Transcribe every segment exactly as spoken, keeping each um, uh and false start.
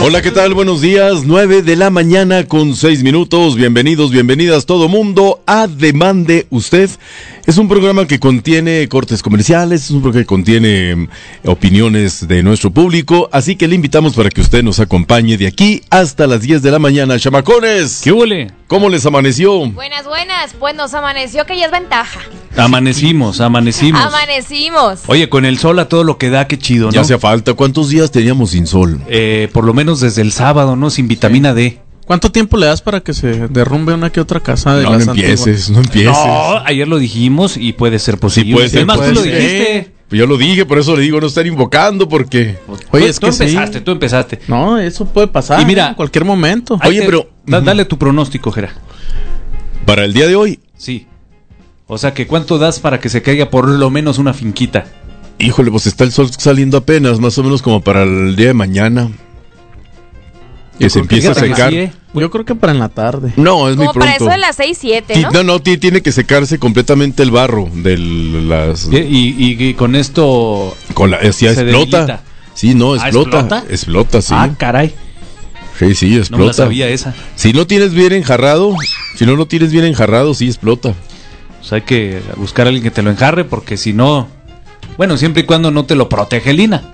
Hola, ¿qué tal? Buenos días, nueve de la mañana con seis minutos. Bienvenidos, bienvenidas todo mundo a Demande Usted. Es un programa que contiene cortes comerciales, es un programa que contiene um, opiniones de nuestro público, así que le invitamos para que usted nos acompañe de aquí hasta las diez de la mañana. ¡Chamacones! ¿Qué huele? ¿Cómo les amaneció? Buenas, buenas, pues nos amaneció que ya es ventaja. Amanecimos, amanecimos. Amanecimos. Oye, con el sol a todo lo que da, qué chido, ¿no? Ya hacía falta. ¿Cuántos días teníamos sin sol? Eh, por lo menos desde el sábado, ¿no? Sin vitamina D. ¿Cuánto tiempo le das para que se derrumbe una que otra casa de No, las no empieces, antiguas? no empieces. No, ayer lo dijimos y puede ser posible. Sí, puede ser, Además, puede tú lo ser. dijiste. Yo lo dije, por eso le digo, no estar invocando, porque... Oye, Tú- es tú que sí. empezaste, tú empezaste. No, eso puede pasar. Y mira, ¿eh? En cualquier momento. Ahí Oye, te- pero- da- dale tu pronóstico, Jera. Para el día de hoy, Sí. O sea, que ¿cuánto das para que se caiga por lo menos una finquita? híjole, pues está el sol saliendo apenas, más o menos como para el día de mañana. Que Yo se creo que empieza a fíjate que secar. sí, ¿eh? Yo creo que para en la tarde. No, es muy Como para pronto. eso de las seis, siete, Ti- ¿no? No, no, ti- tiene que secarse completamente el barro de las... Y, y- y con esto... Con la, eh, sí, se explota. debilita. Sí, no, Ah, explota. ¿explota? Explota, sí. Ah, caray. Sí, sí, No me la explota. sabía esa. Si no tienes bien enjarrado, si no lo tienes bien enjarrado, sí explota. Pues hay que buscar a alguien que te lo enjarre, porque si no... Bueno, siempre y cuando no te lo protege Lina.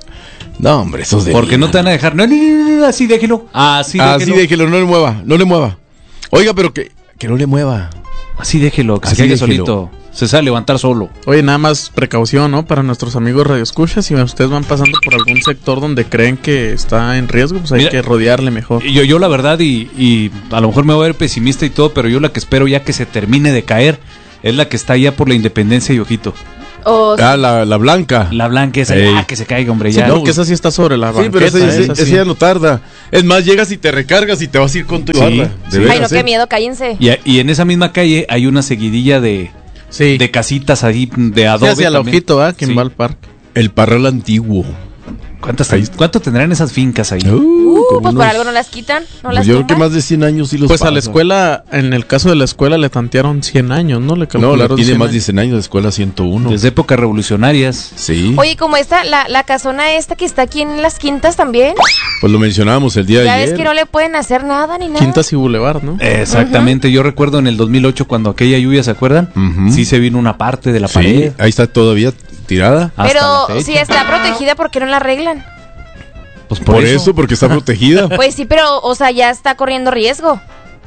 No, hombre, esos de... Porque no te van a dejar... No, no, no, no, así déjelo. Así déjelo. Así déjelo, no le mueva, no le mueva. Oiga, pero que, que no le mueva. Así déjelo, que Así se caiga déjelo. solito. Se sale a levantar solo. Oye, nada más precaución, ¿no? Para nuestros amigos radioescuchas. Si ustedes van pasando por algún sector donde creen que está en riesgo, pues hay Mira, que rodearle mejor. Y Yo, yo la verdad, y, y a lo mejor me voy a ver pesimista y todo, pero yo la que espero ya que se termine de caer es la que está allá por la Independencia y Ojito. O Ah, la, la blanca. La blanca esa, Ey. ya que se caiga, hombre, Sí, ya. porque esa sí está sobre la Sí, banqueta. pero ese, ese- esa sí. ese ya no tarda. Es más, llegas y te recargas y te vas a ir con tu Sí, barra. sí. De Ay, veras, no, qué ¿eh? miedo, cállense. Y, a- y en esa misma calle hay una seguidilla de, Sí, de casitas ahí de sí, adobe. hacia el también. ojito, ¿ah? Quien Sí. va al parque. El Parral antiguo. ¿Cuántas, Ahí- ¿Cuánto tendrán esas fincas ahí? Uh, Uh, como pues por unos- algo no las quitan, no pues las yo creo que tumban. más de cien años sí los Pues a la pasa. escuela, en el caso de la escuela, le tantearon cien años, ¿no? Le No, calcularon la tiene cien más de años. cien años, la escuela ciento uno. Desde épocas revolucionarias. Sí. Oye, como esta, la, la casona esta que está aquí en las quintas también, Pues lo mencionábamos el día de ya ayer. ves que no le pueden hacer nada ni nada. Quintas y Boulevard, ¿no? Exactamente, yo recuerdo en el dos mil ocho cuando aquella lluvia, ¿se acuerdan? Ujú. Sí se vino una parte de la Sí, pared. ahí está todavía tirada. hasta Pero la fecha. si está protegida, ¿por qué no la arreglan? Pues Por, eso. porque está protegida. Pues sí, pero, o sea, ya está corriendo riesgo.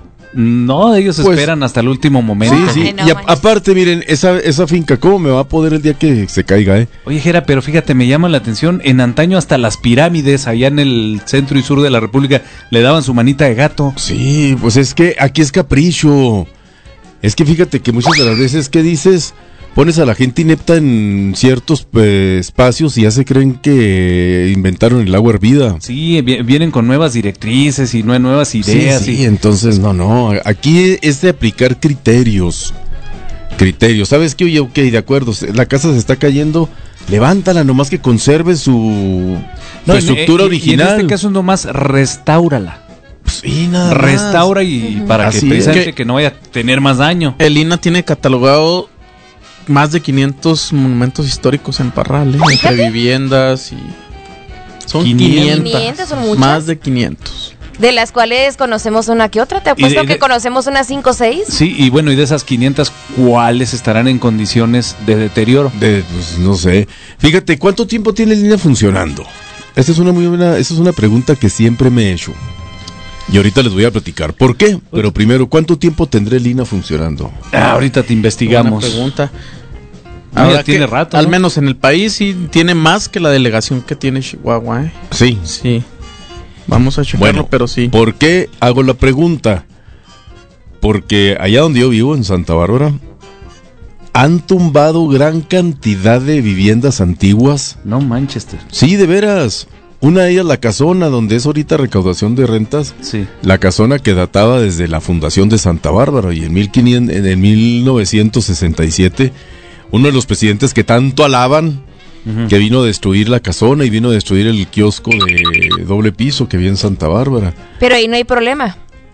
No, ellos Pues- esperan hasta el último momento. Sí, sí. Ay, no y a- manches. aparte, miren, esa, esa finca, ¿cómo me va a poder el día que se caiga, eh? Oye, Jera, pero fíjate, me llama la atención, en antaño hasta las pirámides allá en el centro y sur de la República le daban su manita de gato. Sí, pues es que aquí es capricho. Es que fíjate que muchas de las veces que dices, pones a la gente inepta en ciertos eh, espacios y ya se creen que inventaron el agua hervida. Sí, vi- vienen con nuevas directrices y nue- nuevas ideas. Sí, sí, y- entonces no, no. Aquí es de aplicar criterios. Criterios. ¿Sabes qué? Oye, ok, de acuerdo. se- La casa se está cayendo. Levántala, nomás que conserve su, su No, en- estructura y- original. Y en este caso nomás restáurala. Sí, nada más. Restaura y para Así que es. precisamente Que- que no vaya a tener más daño. El I N A tiene catalogado más de quinientos monumentos históricos en Parral, ¿eh? Entre Fíjate. viviendas y... Son quinientos. quinientas. quinientas son muchas. Más de quinientos. De las cuales conocemos una que otra. Te Y apuesto de- que de- conocemos unas cinco o seis. Sí, y bueno, y de esas quinientas, ¿cuáles estarán en condiciones de deterioro? De, pues, no sé. Fíjate, ¿cuánto tiempo tiene Lina funcionando? Esta es una muy buena, esa es una pregunta que siempre me he hecho. Y ahorita les voy a platicar por qué. Pero primero, ¿cuánto tiempo tendré Lina funcionando? Ah, ahorita te investigamos. Buena pregunta. No, Ahora ya tiene que, rato, Al ¿no? menos en el país sí tiene más que la delegación que tiene Chihuahua, ¿eh? Sí. Sí. Vamos a checarlo, Bueno, pero sí. ¿por qué hago la pregunta? Porque allá donde yo vivo, en Santa Bárbara, han tumbado gran cantidad de viviendas antiguas. No Manchester. Sí, de veras. Una de ellas, la casona, donde es ahorita recaudación de rentas. Sí. La casona que databa desde la fundación de Santa Bárbara y en, mil quinientos, en mil novecientos sesenta y siete, uno de los presidentes que tanto alaban, Ujú. que vino a destruir la casona y vino a destruir el kiosco de doble piso que había en Santa Bárbara. Pero ahí no hay problema.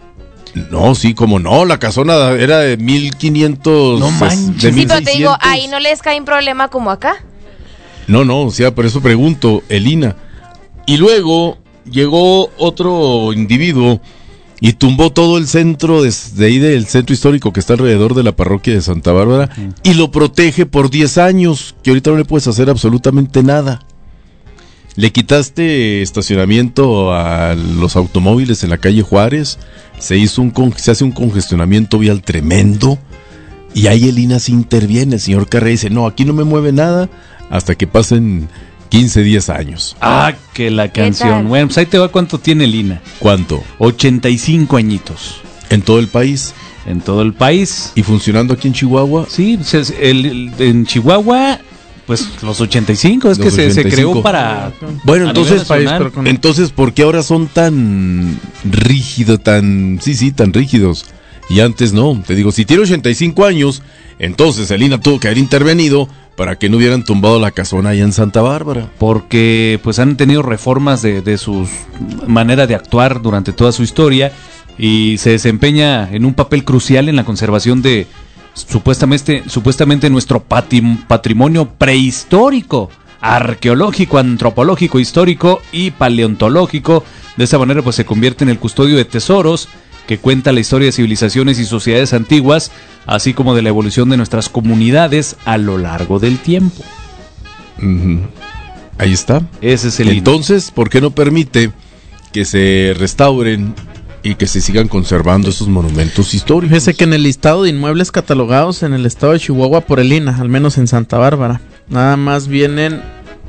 No, sí, como no, la casona era de mil quinientos. No manches. de Sí, pero te digo, mil seiscientos. ahí no les cae un problema como acá. No, no, o sea, por eso pregunto, Elina. Y luego, llegó otro individuo y tumbó todo el centro de, de ahí del centro histórico que está alrededor de la parroquia de Santa Bárbara uh-huh. y lo protege por diez años, que ahorita no le puedes hacer absolutamente nada. Le quitaste estacionamiento a los automóviles en la calle Juárez, se hizo un con, se hace un congestionamiento vial tremendo y ahí el I N A se interviene. El señor Carrera dice, no, aquí no me mueve nada hasta que pasen quince, diez años. Ah, que la canción. Bueno, pues ahí te va cuánto tiene el I N A. ¿Cuánto? ochenta y cinco añitos. ¿En todo el país? En todo el país. ¿Y funcionando aquí en Chihuahua? Sí, pues el, el, en Chihuahua, pues los ochenta y cinco, es los que se, se creó para... Bueno, entonces, país, con... entonces, ¿por qué ahora son tan rígidos, tan... Sí, sí, tan rígidos? Y antes no, te digo, si tiene ochenta y cinco años, entonces el I N A tuvo que haber intervenido para que no hubieran tumbado la casona allá en Santa Bárbara. Porque pues han tenido reformas de, de su manera de actuar durante toda su historia y se desempeña en un papel crucial en la conservación de supuestamente, supuestamente nuestro patrim- patrimonio prehistórico, arqueológico, antropológico, histórico y paleontológico. De esa manera pues se convierte en el custodio de tesoros que cuenta la historia de civilizaciones y sociedades antiguas, así como de la evolución de nuestras comunidades a lo largo del tiempo. Uh-huh. Ahí está. Ese es el Entonces, ¿por qué no permite que se restauren y que se sigan conservando esos monumentos históricos? Fíjese que en el listado de inmuebles catalogados en el estado de Chihuahua por el I N A, al menos en Santa Bárbara, nada más vienen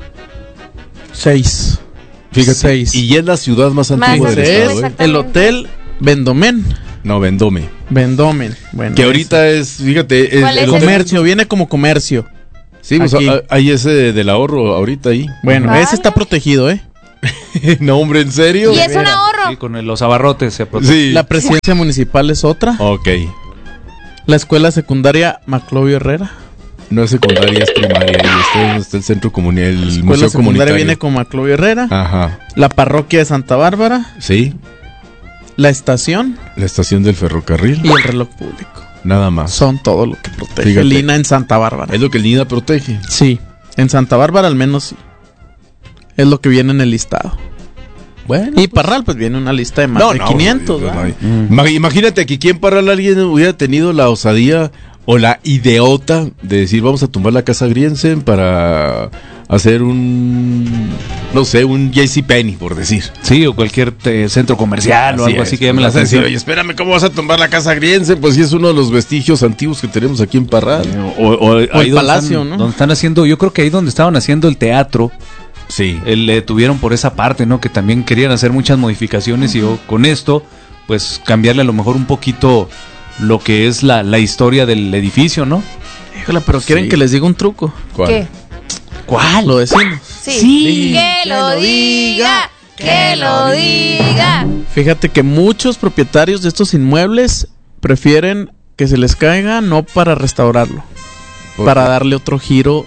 seis. Fíjate, seis. Y es la ciudad más antigua más del estado. Es el hotel Vendomen. No, Vendome. Vendomen. Bueno, que ahorita es, fíjate, es, ¿Cuál es el comercio, viene como comercio. Sí, pues a, hay ese de, del ahorro ahorita ahí. Bueno, Vale. ese está protegido, ¿eh? No, hombre, ¿en serio? Y es un ahorro. Sí, con el, los abarrotes se protege. Sí. La presidencia municipal es otra. Ok. La escuela secundaria Maclovio Herrera. No es secundaria, es primaria. Y está, está el centro comunitario, el La escuela museo secundaria comunitario. viene con Maclovio Herrera. Ajá. La parroquia de Santa Bárbara. Sí. La estación. La estación del ferrocarril. Y el reloj público. Nada más. Son todo lo que protege Fíjate. el I N A en Santa Bárbara. Es lo que el I N A protege. Sí, en Santa Bárbara al menos sí. Es lo que viene en el listado. Bueno. Y Parral pues viene una lista de más No, de no, quinientos. no, no, ¿verdad? no. Mm. Imagínate que aquí en Parral alguien hubiera tenido la osadía o la ideota de decir vamos a tumbar la casa Griensen para hacer un, no sé, un JCPenney, por decir. Sí, o cualquier eh, centro comercial Así o algo es, así que llame pues, la atención. Oye, espérame, ¿cómo vas a tumbar la casa Griensen? Pues sí es uno de los vestigios antiguos que tenemos aquí en Parral. Eh, o, o, O ahí el donde palacio, están, ¿no? Donde están haciendo, yo creo que ahí donde estaban haciendo el teatro, Sí. eh, le tuvieron por esa parte, ¿no? Que también querían hacer muchas modificaciones y yo, con esto, pues cambiarle a lo mejor un poquito lo que es la, la historia del edificio, ¿no? Híjole, pero quieren Sí. que les diga un truco. ¿Cuál? ¿Qué? ¿Cuál? Lo decimos. Sí. Sí. Que lo diga, que lo diga. Fíjate que muchos propietarios de estos inmuebles prefieren que se les caiga no para restaurarlo, ¿Por para qué? darle otro giro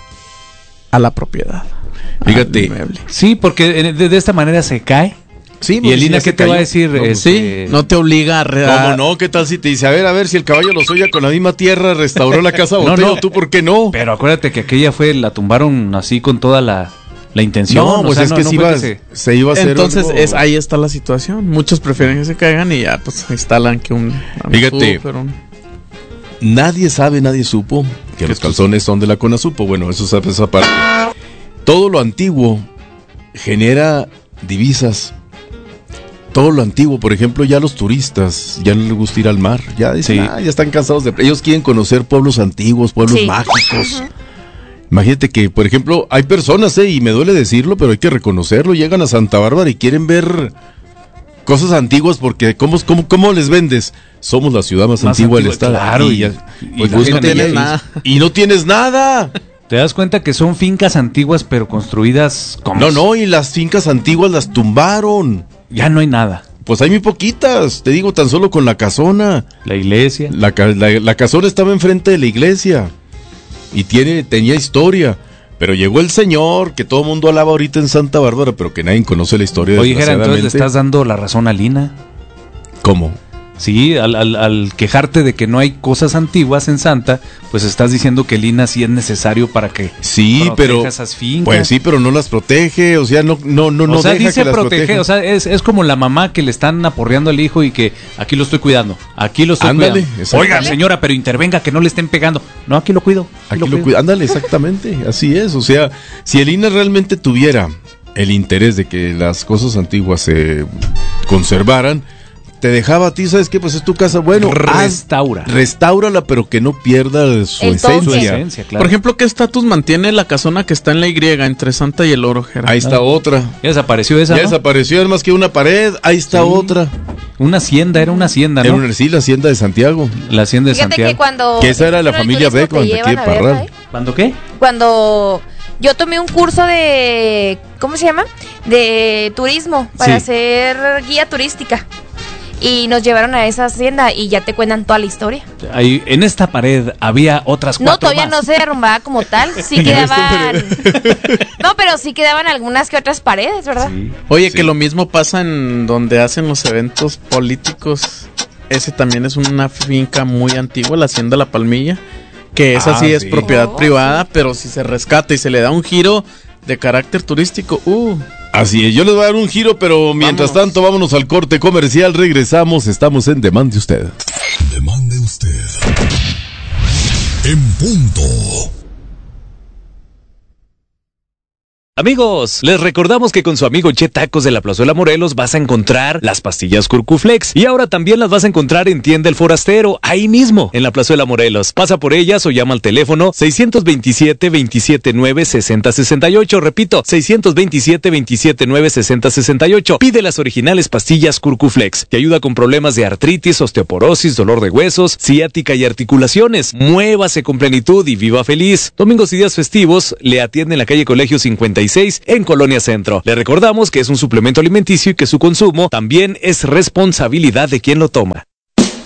a la propiedad. Fíjate. al inmueble. Sí, porque de, de esta manera se cae. Sí, Y el sí, I N A, ya ¿qué se te va a cayó. decir? No, pues, Este, Sí, no te obliga a... re- ¿Cómo no? ¿Qué tal si te dice, a ver, a ver, si el caballo Lozoya con la misma tierra restauró la casa No, Botella, no. ¿tú por qué no? Pero acuérdate que aquella fue, la tumbaron así con toda la, la intención. No, o pues sea, es no- que, no se, fue iba, que se- se iba a hacer Entonces algo- es ahí está la situación. Muchos prefieren que se caigan y ya pues instalan que un... Fíjate. súper, un- Nadie sabe, nadie supo que los calzones son de la CONASUPO. Bueno, eso es esa parte. Todo lo antiguo genera divisas. Todo lo antiguo, por ejemplo, ya los turistas ya no les gusta ir al mar. Ya dicen, Sí. ah, ya están cansados de... Ellos quieren conocer pueblos antiguos, pueblos Sí. mágicos. Ujú. Imagínate que, por ejemplo, hay personas, eh, y me duele decirlo, pero hay que reconocerlo, llegan a Santa Bárbara y quieren ver cosas antiguas porque ¿cómo, cómo, cómo les vendes? Somos la ciudad más, Más antigua del antigua, estado. claro, y, y- ya- y pues, la pues, gente no tienes ya- nada. Y no tienes nada. Te das cuenta que son fincas antiguas, pero construidas como... No, no, y las fincas antiguas las tumbaron. Ya no hay nada. Pues hay muy poquitas, te digo, tan solo con la casona. La iglesia. La, ca- la, la casona estaba enfrente de la iglesia y tiene, tenía historia. Pero llegó el señor que todo el mundo alaba ahorita en Santa Bárbara, pero que nadie conoce la historia. Oye, Jera, entonces le desgraciadamente. estás dando la razón a Lina. ¿Cómo? Sí, al, al, al quejarte de que no hay cosas antiguas en Santa, pues estás diciendo que el I N A sí es necesario para que sí, pero esas fincas. Pues sí, pero no las protege, o sea, no no no no o sea, deja dice que las protege, proteja. O sea, es, es como la mamá que le están aporreando al hijo y que aquí lo estoy cuidando, aquí lo estoy Ándale, cuidando. Oiga, señora, pero intervenga que no le estén pegando. No, aquí lo cuido. Aquí, aquí lo, lo cuido. Ándale, exactamente, así es, o sea, si el I N A realmente tuviera el interés de que las cosas antiguas se conservaran, te dejaba a ti, ¿sabes qué? Pues es tu casa, bueno, restaura. Haz, restáurala, pero que no pierda su el esencia. Su esencia, claro. Por ejemplo, ¿qué estatus mantiene la casona que está en la Y entre Santa y el Oro, Gerardo? Ahí está otra. Ya desapareció esa, Ya ¿no? desapareció, es más que una pared, ahí está sí. otra. Una hacienda, era una hacienda, ¿no? Era una, sí, la hacienda de Santiago. La hacienda de Fíjate Santiago. que cuando... Que esa era la familia Beckman, de aquí de Parral. ¿Cuándo qué? Cuando yo tomé un curso de... ¿Cómo se llama? De turismo, para Sí. ser guía turística. Y nos llevaron a esa hacienda y ya te cuentan toda la historia. Ahí, en esta pared había otras cuatro No, todavía más. no se derrumbaba como tal. Sí quedaban... No, pero sí quedaban algunas que otras paredes, ¿verdad? Sí. Oye, Sí. que lo mismo pasa en donde hacen los eventos políticos. Ese también es una finca muy antigua, la Hacienda La Palmilla, que esa Ah, sí es sí. propiedad Oh, privada, pero si se rescata y se le da un giro de carácter turístico, uh, Así es, yo les voy a dar un giro, pero mientras Vámonos. tanto vámonos al corte comercial, regresamos, estamos en Demande Usted. Demande usted. En punto. Amigos, les recordamos que con su amigo Che Tacos de la Plazuela Morelos vas a encontrar las pastillas Curcuflex y ahora también las vas a encontrar en Tienda El Forastero, ahí mismo, en la Plazuela Morelos. Pasa por ellas o llama al teléfono seis dos siete, veintisiete nueve, sesenta sesenta y ocho, repito, seis dos siete, veintisiete nueve, sesenta sesenta y ocho. Pide las originales pastillas Curcuflex, te ayuda con problemas de artritis, osteoporosis, dolor de huesos, ciática y articulaciones. Muévase con plenitud y viva feliz. Domingos y días festivos le atiende en la calle Colegio cincuenta y seis en Colonia Centro. Le recordamos que es un suplemento alimenticio y que su consumo también es responsabilidad de quien lo toma.